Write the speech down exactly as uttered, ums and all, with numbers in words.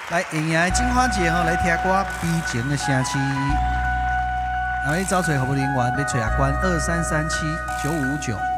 来，会赢的金花姐吼，来听歌悲情的声气。然后你找找服务人员，要找阿关二三三七九五五九。